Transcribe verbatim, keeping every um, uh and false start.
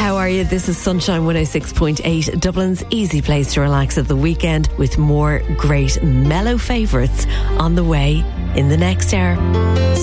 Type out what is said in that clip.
How are you? This is Sunshine one oh six point eight, Dublin's easy place to relax at the weekend, with more great mellow favourites on the way in the next hour.